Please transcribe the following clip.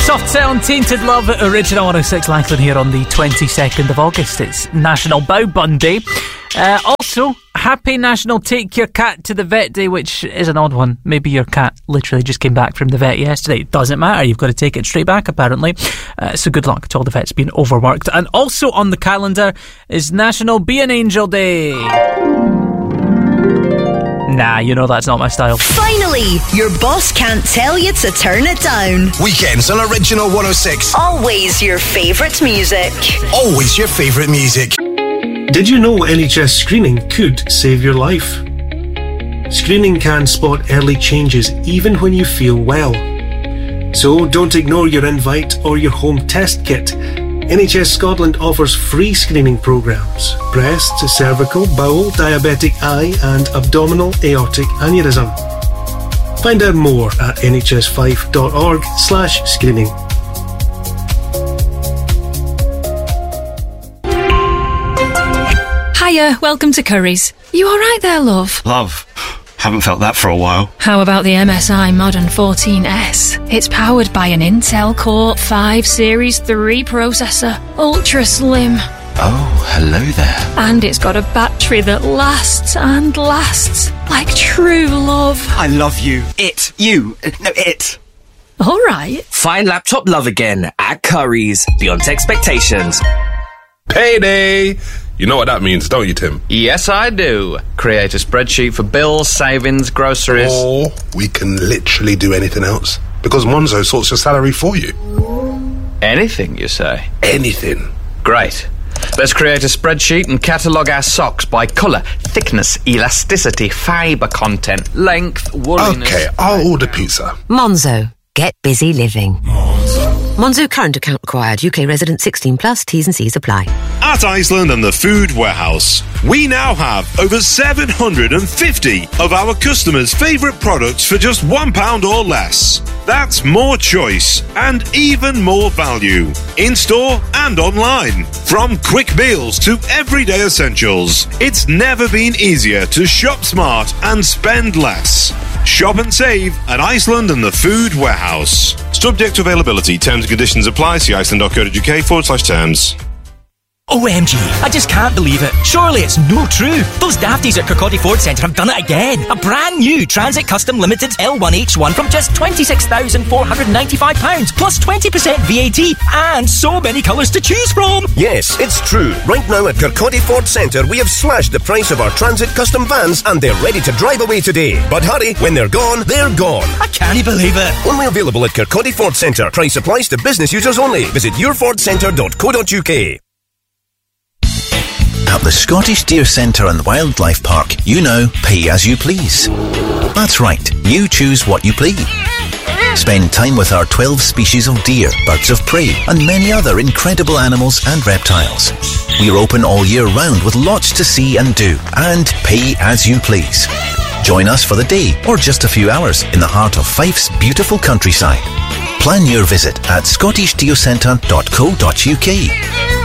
Soft Cell and Tainted Love, original 106 Lackland here on the 22nd of August. It's National Bow Bun Day. Also, happy National Take Your Cat to the Vet Day, which is an odd one. Maybe your cat literally just came back from the vet yesterday. It doesn't matter, you've got to take it straight back apparently. So good luck to all the vets being overworked. And also on the calendar is National Be an Angel Day. Nah, you know that's not my style. Finally, your boss can't tell you to turn it down. Weekends on Original 106. Always your favourite music. Always your favourite music. Did you know NHS screening could save your life? Screening can spot early changes even when you feel well. So don't ignore your invite or your home test kit. NHS Scotland offers free screening programmes: breast, cervical, bowel, diabetic eye and abdominal aortic aneurysm. Find out more at nhs5.org/screening. Hiya, welcome to Curry's. You alright there, love? Love. Haven't felt that for a while. How about the MSI Modern 14S? It's powered by an Intel Core 5 Series 3 processor. Ultra slim. Oh, hello there. And it's got a battery that lasts and lasts. Like true love. I love you. It. You. No, it. Alright. Find laptop love again at Curry's. Beyond expectations. Payday! You know what that means, don't you, Tim? Yes, I do. Create a spreadsheet for bills, savings, groceries. Or we can literally do anything else, because Monzo sorts your salary for you. Anything, you say? Anything. Great. Let's create a spreadsheet and catalogue our socks by colour, thickness, elasticity, fibre content, length, wooliness... Okay, I'll order pizza. Monzo. Get busy living. Monzo current account required. UK resident 16 plus. T's and C's apply. At Iceland and the Food Warehouse, we now have over 750 of our customers' favourite products for just £1 or less. That's more choice and even more value. In-store and online. From quick meals to everyday essentials. It's never been easier to shop smart and spend less. Shop and save at Iceland and the Food Warehouse. Subject to availability. Terms and conditions apply. See iceland.co.uk/terms. OMG, I just can't believe it. Surely it's no true. Those dafties at Kirkcaldy Ford Centre have done it again. A brand new Transit Custom Limited L1H1 from just £26,495 plus 20% VAT and so many colours to choose from. Yes, it's true. Right now at Kirkcaldy Ford Centre, we have slashed the price of our Transit Custom vans and they're ready to drive away today. But hurry, when they're gone, they're gone. I can't believe it. Only available at Kirkcaldy Ford Centre. Price applies to business users only. Visit yourfordcentre.co.uk. At the Scottish Deer Centre and Wildlife Park, you now pay as you please. That's right, you choose what you please. Spend time with our 12 species of deer, birds of prey, and many other incredible animals and reptiles. We're open all year round with lots to see and do, and pay as you please. Join us for the day or just a few hours in the heart of Fife's beautiful countryside. Plan your visit at scottishdeercentre.co.uk.